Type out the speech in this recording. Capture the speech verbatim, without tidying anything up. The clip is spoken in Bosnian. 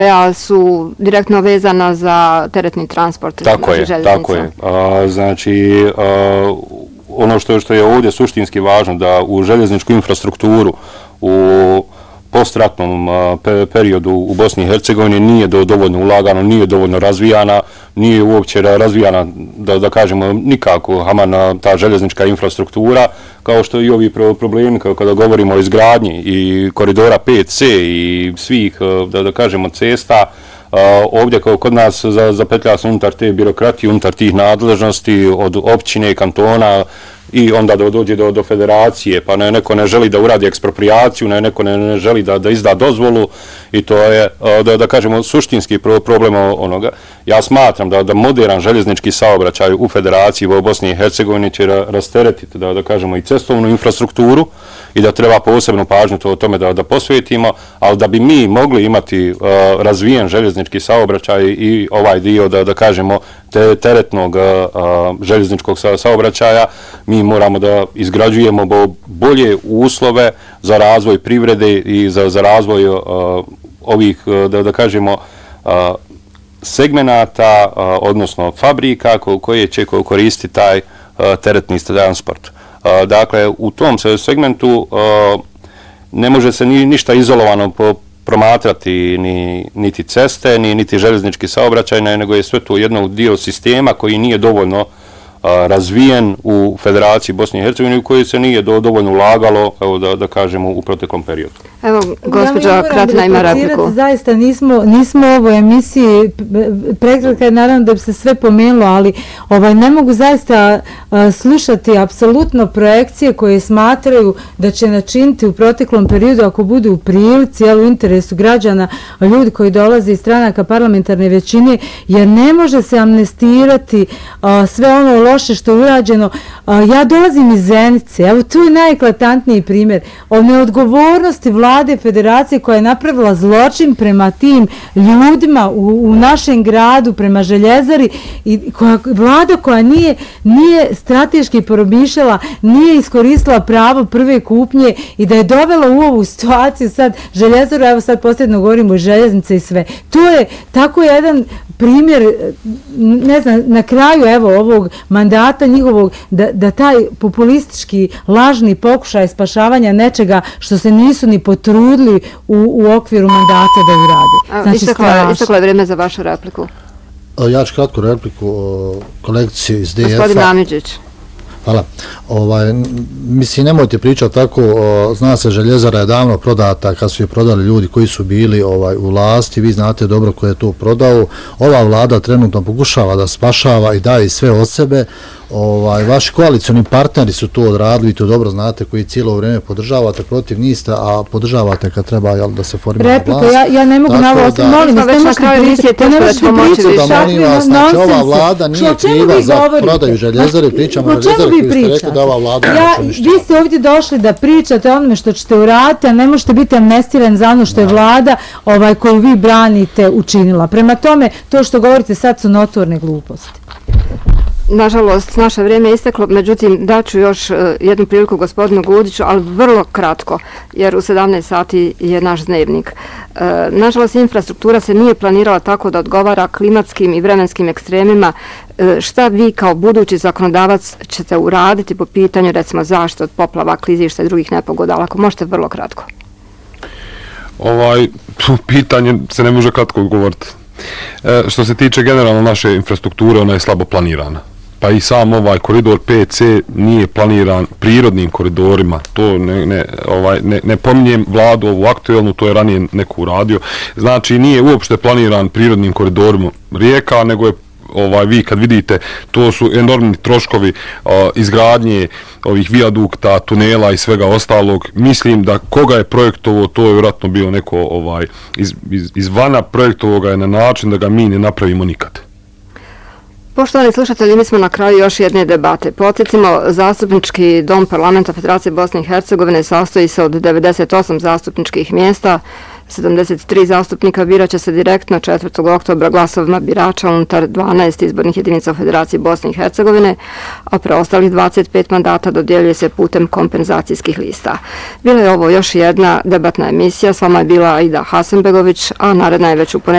su direktno vezana za teretni transport. Tako je, tako je. A, znači, a, ono što, što je ovdje suštinski važno, da u željezničku infrastrukturu u postratnom pe, periodu u Bosni i Hercegovini nije do, dovoljno ulagano, nije dovoljno razvijana, nije uopće razvijana, da, da kažemo, nikako hamana ta željeznička infrastruktura, kao što i ovi pro, problemi kada govorimo o izgradnji i koridora pet ce i svih, da, da kažemo, cesta. Uh, ovdje kao kod nas zapetlja se unutar te birokratije, unutar tih nadležnosti od općine i kantona i onda do, dođe do, do federacije, pa ne, neko ne želi da uradi eksproprijaciju, ne, neko ne, ne želi da, da izda dozvolu i to je, uh, da, da kažemo, suštinski pro, problem onoga. Ja smatram da, da modern željeznički saobraćaj u federaciji u Bosni i Hercegovini će ra, rasteretiti, da, da kažemo, i cestovnu infrastrukturu i da treba posebnu pažnju to, o tome da, da posvetimo, ali da bi mi mogli imati uh, razvijen željeznički saobraćaj i ovaj dio, da, da kažemo, te, teretnog uh, željezničkog sa, saobraćaja, mi moramo da izgrađujemo bolje uslove za razvoj privrede i za, za razvoj uh, ovih, uh, da, da kažemo, uh, segmenata, uh, odnosno fabrika koje će koristiti taj uh, teretni transport. Uh, dakle, u tom segmentu uh, ne može se ni, ništa izolovano po, promatrati ni, niti ceste, ni, niti željeznički saobraćaj, nego je sve to jedno dio sistema koji nije dovoljno razvijen u Federaciji Bosne i Hercegovine u kojoj se nije do, dovoljno ulagalo, evo da, da kažemo, u proteklom periodu. Evo, gospođa Kratina ima repliku. Zaista nismo, nismo u ovoj emisiji, prekratka je naravno da bi se sve pomenulo, ali ovaj, ne mogu zaista uh, slušati apsolutno projekcije koje smatraju da će načiniti u proteklom periodu, ako budu u prilici, jel, u interesu građana, ljudi koji dolaze iz stranaka parlamentarne većine, jer ne može se amnestirati uh, sve ono loše što je urađeno. Ja dolazim iz Zenice, evo tu je najeklatantniji primjer o neodgovornosti vlade federacije koja je napravila zločin prema tim ljudima u, u našem gradu, prema Željezari, i koja, vlada koja nije, nije strateški promišljala, nije iskoristila pravo prve kupnje i da je dovela u ovu situaciju sad Željezaru, evo sad posljedno govorimo o željeznice i sve. To je tako jedan primjer, ne znam, na kraju evo ovog mandata njihovog, da, da taj populistički lažni pokušaj spašavanja nečega što se nisu ni potrudili u, u okviru mandata da urade. Znači, istaklo je vrijeme za vašu repliku. Ja ću kratku repliku o kolegici iz D F A. Gospodin Amidžić. Hvala. Ovaj, mislim, nemojte pričati tako, o, zna se Željezara je davno prodata kad su je prodali ljudi koji su bili ovaj, u vlasti, vi znate dobro ko je to prodao. Ova vlada trenutno pokušava da spašava i daje sve od sebe. Ovaj, vaši koalicioni partneri su to odradili, vi to dobro znate, koji cijelo vrijeme podržavate, protiv niste, a podržavate kad treba, jel, da se formira vlast. Ja, ja ne mogu na ovo ostati, molim vas, ne možete pričati, ne možete pričati. Da, molim vas, znači ova vlada nije kriva za prodaju Željezare, pričamo o Željezari koji ste rekli da ova vlada ja, vi ste ovdje došli da pričate o onome što ćete uraditi, a ne možete biti amnestiran za ono što je vlada ovaj, koju vi branite učinila. Prema tome, to što govorite sad su notorne gluposti. Nažalost, naše vrijeme je isteklo, međutim, daću još uh, jednu priliku gospodinu Gudiću, ali vrlo kratko, jer u sedamnaest sati je naš dnevnik. Uh, nažalost, infrastruktura se nije planirala tako da odgovara klimatskim i vremenskim ekstremima. Uh, šta vi kao budući zakonodavac ćete uraditi po pitanju, recimo, zaštite od poplava, klizišta i drugih nepogoda, ali ako možete vrlo kratko. Ovaj, tu pitanje se ne može kratko odgovoriti. E, što se tiče generalno naše infrastrukture, ona je slabo planirana. Pa i sam ovaj koridor pet ce nije planiran prirodnim koridorima. To ne, ne, ovaj, ne, ne pominjem vladu ovu aktuelnu, to je ranije neko uradio. Znači nije uopšte planiran prirodnim koridorima rijeka, nego je ovaj, vi kad vidite, to su enormni troškovi uh, izgradnje ovih vijadukta, tunela i svega ostalog. Mislim da koga je projektovo, to je vjerojatno bio neko ovaj, iz, iz, izvana projektovo ga je na način da ga mi ne napravimo nikad. Poštovani slušatelji, mi smo na kraju još jedne debate. Podsjetimo, zastupnički dom parlamenta Federacije Bosne i Hercegovine sastoji se od devedeset osam zastupničkih mjesta, sedamdeset tri zastupnika biraće se direktno četvrtog oktobra glasovima birača unutar dvanaest izbornih jedinica u Federaciji Bosne i Hercegovine, a preostalih dvadeset pet mandata dodjeljuje se putem kompenzacijskih lista. Bila je ovo još jedna debatna emisija, s vama je bila Aida Hasanbegović, a naredna je već u ponedjeljak